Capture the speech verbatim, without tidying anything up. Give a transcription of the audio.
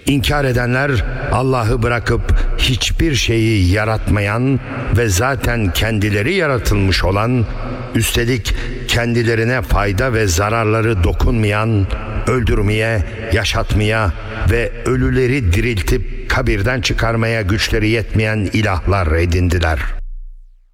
İnkar edenler Allah'ı bırakıp hiçbir şeyi yaratmayan ve zaten kendileri yaratılmış olan, üstelik kendilerine fayda ve zararları dokunmayan, öldürmeye, yaşatmaya ve ölüleri diriltip kabirden çıkarmaya güçleri yetmeyen ilahlar edindiler.